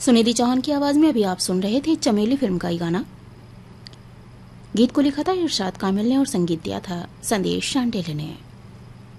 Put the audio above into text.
सुनिधि चौहान की आवाज में अभी आप सुन रहे थे चमेली फिल्म का ये गाना। गीत को लिखा था इरशाद कामिल ने और संगीत दिया था संदेश शांडिल्य ने।